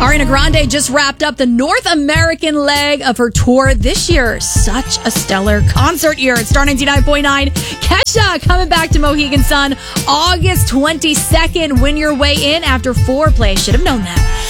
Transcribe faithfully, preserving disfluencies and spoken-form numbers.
Ariana Grande just wrapped up the North American leg of her tour this year. Such a stellar concert year at Star ninety-nine point nine. Kesha coming back to Mohegan Sun August twenty-second. Win your way in after foreplay. Should have known that.